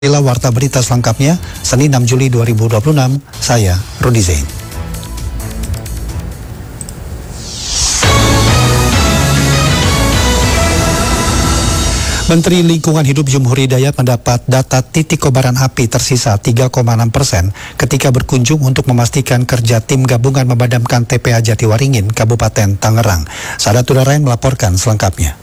Inilah Warta Berita selengkapnya, Senin 6 Juli 2026, saya Rudi Zain. Menteri Lingkungan Hidup Jumhur Hidayat mendapat data titik kobaran api tersisa 3,6% ketika berkunjung untuk memastikan kerja tim gabungan memadamkan TPA Jatiwaringin, Kabupaten Tangerang. Sadat Udarain melaporkan selengkapnya.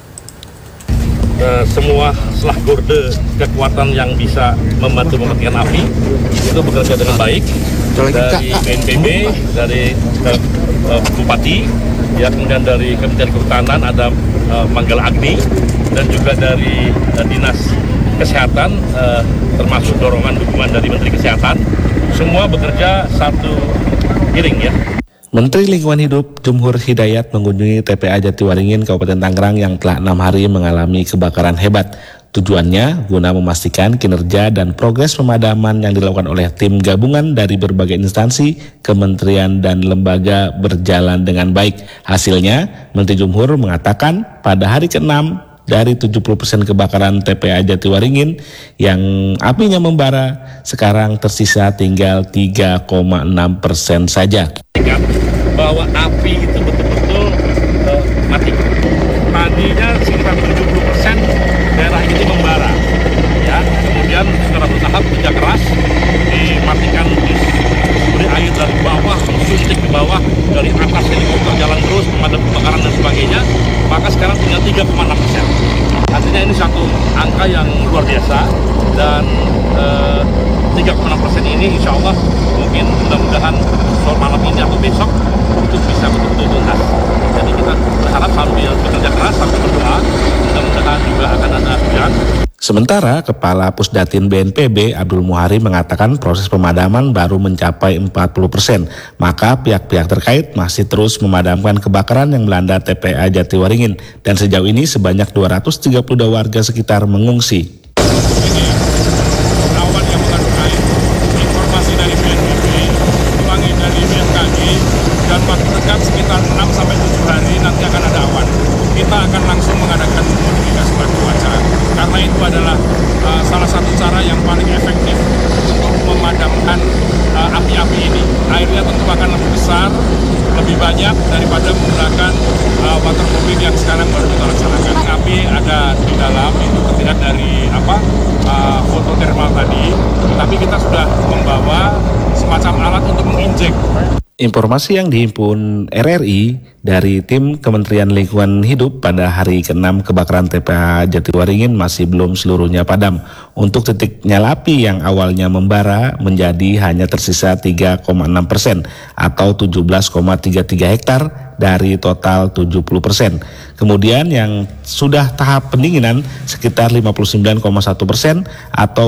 Semua selah gorde kekuatan yang bisa membantu mematikan api itu bekerja dengan baik dari BNPB, dari Bupati, ya, kemudian dari Kementerian Kehutanan ada Manggala Agni, dan juga dari Dinas Kesehatan, termasuk dorongan dukungan dari Menteri Kesehatan. Semua bekerja satu piring, ya. Menteri Lingkungan Hidup Jumhur Hidayat mengunjungi TPA Jatiwaringin, Kabupaten Tangerang yang telah 6 hari mengalami kebakaran hebat. Tujuannya guna memastikan kinerja dan progres pemadaman yang dilakukan oleh tim gabungan dari berbagai instansi, kementerian dan lembaga berjalan dengan baik. Hasilnya, Menteri Jumhur mengatakan pada hari ke-6 dari 70% kebakaran TPA Jatiwaringin yang apinya membara, sekarang tersisa tinggal 3,6% saja. Bahwa api itu betul-betul mati. Tadinya sekitar 70% daerah itu membara, ya. Kemudian secara bertahap kerja keras dimatikan, diberi air dari bawah, suntik ke bawah, dari atas helikopter jalan terus pemadam kebakaran dan sebagainya. Maka sekarang tinggal 3,6%. Artinya ini satu angka yang luar biasa, dan 3,6% ini insya Allah mungkin mudah-mudahan sore malam ini atau besok itu bisa betul-betul tuntas. Jadi kita berharap sambil bekerja keras, sambil berdoa, mudah-mudahan juga akan ada hujan. Sementara Kepala Pusdatin BNPB Abdul Muhari mengatakan proses pemadaman baru mencapai 40%, maka pihak-pihak terkait masih terus memadamkan kebakaran yang melanda TPA Jatiwaringin, dan sejauh ini sebanyak 232 warga sekitar mengungsi. Ini awan yang mengandung air, informasi dari BNPB, ulangi dari BMKG, dan waktu dekat sekitar 6-7 hari nanti akan ada awan. Kita akan langsung mengadakan modifikasi cuaca, karena itu adalah salah satu cara yang paling efektif untuk memadamkan api-api ini. Airnya tentu akan lebih besar, lebih banyak daripada menggunakan waterproofing yang sekarang baru kita laksanakan. Api ada di dalam, itu terlihat dari foto thermal tadi, tapi kita sudah membawa semacam alat untuk menginjek. Informasi yang dihimpun RRI dari tim Kementerian Lingkungan Hidup pada hari ke-6 kebakaran TPA Jatiwaringin masih belum seluruhnya padam. Untuk titik nyala api yang awalnya membara menjadi hanya tersisa 3,6% atau 17,33 hektar dari total 70%. Kemudian yang sudah tahap pendinginan sekitar 59,1% atau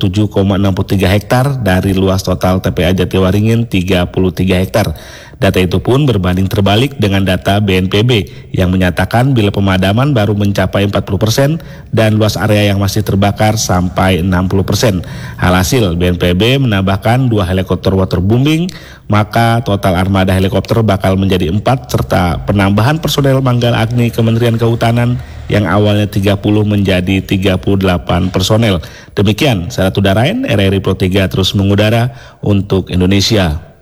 27,63 hektar dari luas total TPA Jatiwaringin 33 hektar. Data itu pun berbanding terbalik dengan data BNPB yang menyatakan bila pemadaman baru mencapai 40% dan luas area yang masih terbakar sampai 60%. Alhasil BNPB menambahkan 2 helikopter waterbombing, maka total armada helikopter bakal menjadi 4 serta penambahan personel Manggala Agni Kementerian Kehutanan yang awalnya 30 menjadi 38 personel. Demikian Sadat Udarain, RRI Pro 3 terus mengudara untuk Indonesia.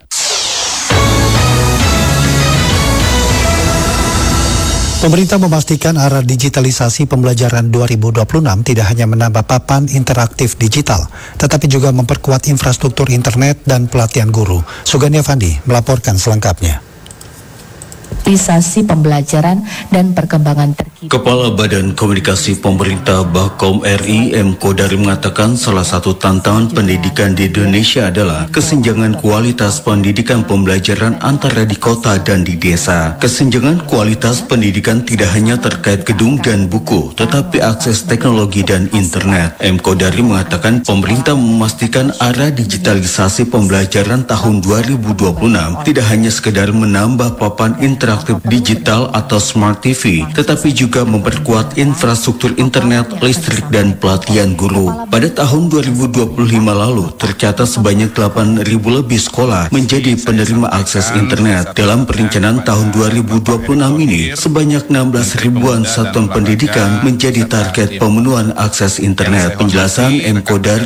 Pemerintah memastikan arah digitalisasi pembelajaran 2026 tidak hanya menambah papan interaktif digital, tetapi juga memperkuat infrastruktur internet dan pelatihan guru. Sugania Fandi melaporkan selengkapnya. Digitalisasi pembelajaran dan perkembangan terkini. Kepala Badan Komunikasi Pemerintah Bakom RI M. Kodari mengatakan salah satu tantangan pendidikan di Indonesia adalah kesenjangan kualitas pendidikan pembelajaran antara di kota dan di desa. Kesenjangan kualitas pendidikan tidak hanya terkait gedung dan buku, tetapi akses teknologi dan internet. M. Kodari mengatakan pemerintah memastikan arah digitalisasi pembelajaran tahun 2026 tidak hanya sekedar menambah papan interaktif interaktif digital atau Smart TV, tetapi juga memperkuat infrastruktur internet, listrik, dan pelatihan guru. Pada tahun 2025 lalu, tercatat sebanyak 8.000 lebih sekolah menjadi penerima akses internet. Dalam perencanaan tahun 2026 ini, sebanyak 16 ribuan satuan pendidikan menjadi target pemenuhan akses internet. Penjelasan M. Kodari